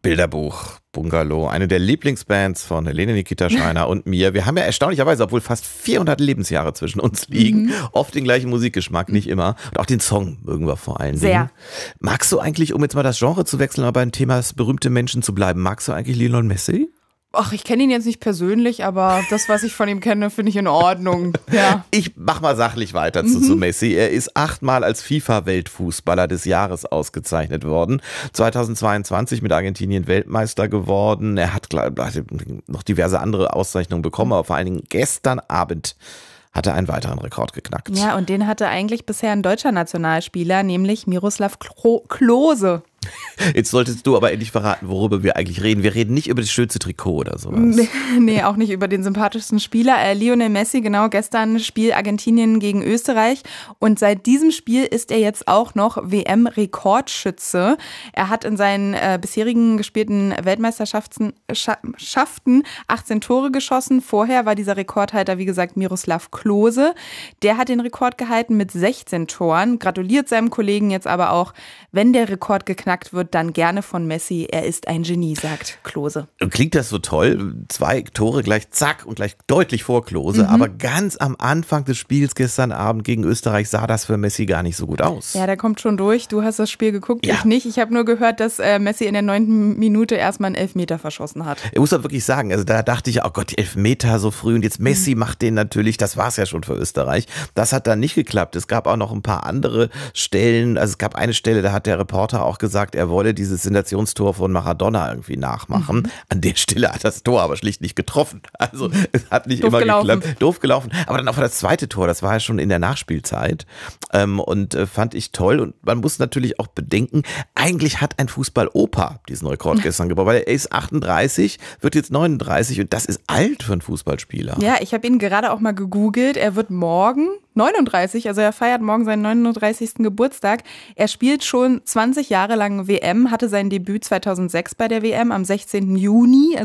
Bilderbuch, Bungalow, eine der Lieblingsbands von Helene Nikita Schreiner und mir. Wir haben ja erstaunlicherweise, obwohl fast 400 Lebensjahre zwischen uns liegen, oft den gleichen Musikgeschmack, nicht immer. Und auch den Song mögen wir vor allen Dingen. Sehr. Magst du eigentlich, um jetzt mal das Genre zu wechseln, aber beim Thema berühmte Menschen zu bleiben, magst du eigentlich Lionel Messi? Ach, ich kenne ihn jetzt nicht persönlich, aber das, was ich von ihm kenne, finde ich in Ordnung. Ja. Ich mach mal sachlich weiter zu Messi. Er ist 8-mal als FIFA-Weltfußballer des Jahres ausgezeichnet worden. 2022 mit Argentinien Weltmeister geworden. Er hat noch diverse andere Auszeichnungen bekommen, aber vor allen Dingen gestern Abend hat er einen weiteren Rekord geknackt. Ja, und den hatte eigentlich bisher ein deutscher Nationalspieler, nämlich Miroslav Klose. Jetzt solltest du aber endlich verraten, worüber wir eigentlich reden. Wir reden nicht über das schönste Trikot oder sowas. Nee, auch nicht über den sympathischsten Spieler. Lionel Messi, genau, gestern Spiel Argentinien gegen Österreich. Und seit diesem Spiel ist er jetzt auch noch WM-Rekordschütze. Er hat in seinen bisherigen gespielten Weltmeisterschaften 18 Tore geschossen. Vorher war dieser Rekordhalter, wie gesagt, Miroslav Klose. Der hat den Rekord gehalten mit 16 Toren. Gratuliert seinem Kollegen jetzt aber auch, wenn der Rekord geknackt wird, dann gerne von Messi. Er ist ein Genie, sagt Klose. Klingt das so toll? 2 Tore gleich zack und gleich deutlich vor Klose. Aber ganz am Anfang des Spiels gestern Abend gegen Österreich sah das für Messi gar nicht so gut aus. Ja, der kommt schon durch. Du hast das Spiel geguckt, Ja. Ich nicht. Ich habe nur gehört, dass Messi in der 9. Minute erstmal einen Elfmeter verschossen hat. Ich muss doch wirklich sagen, also da dachte ich, oh Gott, die Elfmeter so früh und jetzt Messi macht den natürlich, das war es ja schon für Österreich. Das hat dann nicht geklappt. Es gab auch noch ein paar andere Stellen, also es gab eine Stelle, da hat der Reporter auch gesagt, er wolle dieses Sensationstor von Maradona irgendwie nachmachen. An der Stelle hat das Tor aber schlicht nicht getroffen. Also es hat nicht Doof immer gelaufen. geklappt. Doof gelaufen. Aber dann auch das zweite Tor, das war ja schon in der Nachspielzeit und fand ich toll. Und man muss natürlich auch bedenken, eigentlich hat ein Fußball-Opa diesen Rekord gestern gebaut, weil er ist 38, wird jetzt 39 und das ist alt für einen Fußballspieler. Ja, ich habe ihn gerade auch mal gegoogelt. Er wird morgen 39, also er feiert morgen seinen 39. Geburtstag. Er spielt schon 20 Jahre lang WM, hatte sein Debüt 2006 bei der WM am 16. Juni.